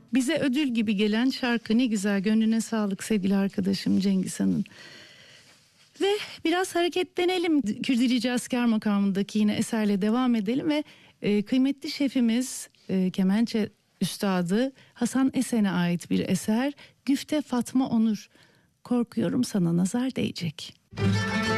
Bize ödül gibi gelen şarkı ne güzel. Gönlüne sağlık sevgili arkadaşım Cengiz Han'ın. Ve biraz hareketlenelim. Kürdili Cazkar makamındaki yine eserle devam edelim ve kıymetli şefimiz kemençe üstadı Hasan Esen'e ait bir eser. Güfte Fatma Onur. Korkuyorum sana nazar değecek.